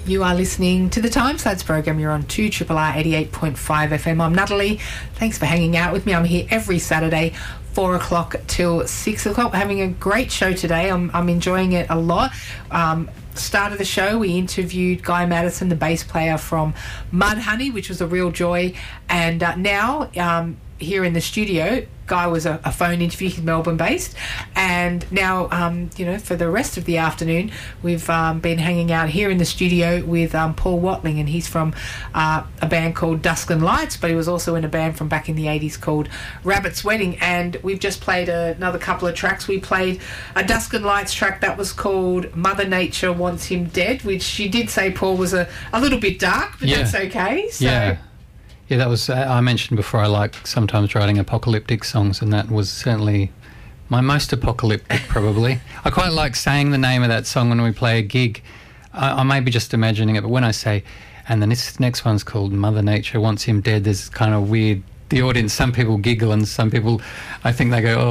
You are listening to the Timesides program. You're on 2RRR 88.5 FM. I'm Natalie. Thanks for hanging out with me. I'm here every Saturday, 4 o'clock till 6 o'clock. We're having a great show today. I'm enjoying it a lot. Start of the show, we interviewed Guy Madison, the bass player from Mudhoney, which was a real joy. And now, here in the studio, Guy was a phone interview. He's Melbourne-based. And now, for the rest of the afternoon, we've been hanging out here in the studio with Paul Watling, and he's from a band called Dusk and Lights, but he was also in a band from back in the 80s called Rabbit's Wedding. And we've just played another couple of tracks. We played a Dusk and Lights track that was called Mother Nature Wants Him Dead, which you did say, Paul, was a little bit dark, but that's okay. So. Yeah, that was, I mentioned before, I like sometimes writing apocalyptic songs, and that was certainly my most apocalyptic, probably. I quite like saying the name of that song when we play a gig. I may be just imagining it, but when I say, and then this next one's called Mother Nature Wants Him Dead, there's kind of weird, the audience, some people giggle and some people, I think they go, oh,